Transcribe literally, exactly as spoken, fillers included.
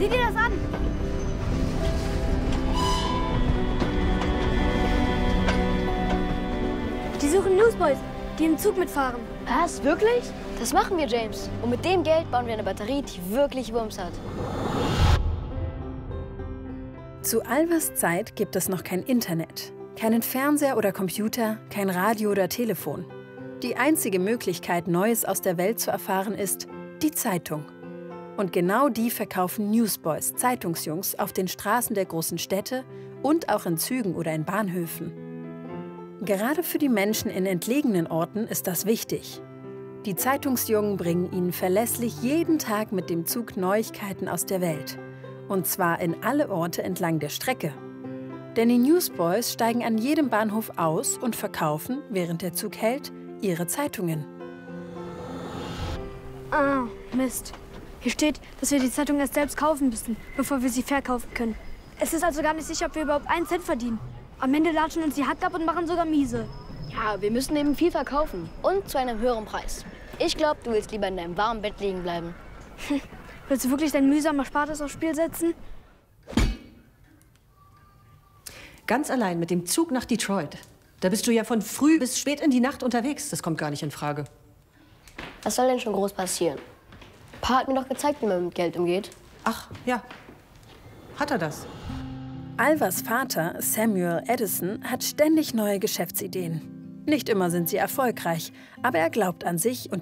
Sieh dir das an! Die suchen Newsboys, die im Zug mitfahren. Was? Wirklich? Das machen wir, James. Und mit dem Geld bauen wir eine Batterie, die wirklich Wumms hat. Zu Alvas Zeit gibt es noch kein Internet, keinen Fernseher oder Computer, kein Radio oder Telefon. Die einzige Möglichkeit, Neues aus der Welt zu erfahren, ist die Zeitung. Und genau die verkaufen Newsboys, Zeitungsjungs, auf den Straßen der großen Städte und auch in Zügen oder in Bahnhöfen. Gerade für die Menschen in entlegenen Orten ist das wichtig. Die Zeitungsjungen bringen ihnen verlässlich jeden Tag mit dem Zug Neuigkeiten aus der Welt. Und zwar in alle Orte entlang der Strecke. Denn die Newsboys steigen an jedem Bahnhof aus und verkaufen, während der Zug hält, ihre Zeitungen. Ah, Mist. Hier steht, dass wir die Zeitung erst selbst kaufen müssen, bevor wir sie verkaufen können. Es ist also gar nicht sicher, ob wir überhaupt einen Cent verdienen. Am Ende latschen uns die Hack ab und machen sogar miese. Ja, wir müssen eben viel verkaufen. Und zu einem höheren Preis. Ich glaube, du willst lieber in deinem warmen Bett liegen bleiben. Willst du wirklich dein mühsam Erspartes aufs Spiel setzen? Ganz allein mit dem Zug nach Detroit. Da bist du ja von früh bis spät in die Nacht unterwegs. Das kommt gar nicht in Frage. Was soll denn schon groß passieren? Pa hat mir doch gezeigt, wie man mit Geld umgeht. Ach, ja. Hat er das? Alvas Vater, Samuel Edison, hat ständig neue Geschäftsideen. Nicht immer sind sie erfolgreich, aber er glaubt an sich und